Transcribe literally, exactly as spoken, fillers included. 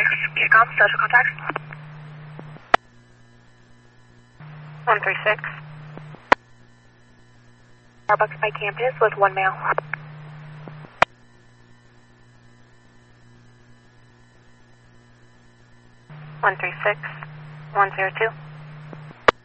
Viacom, social contacts. one three six. Starbucks by campus with one male. one three six. one zero two.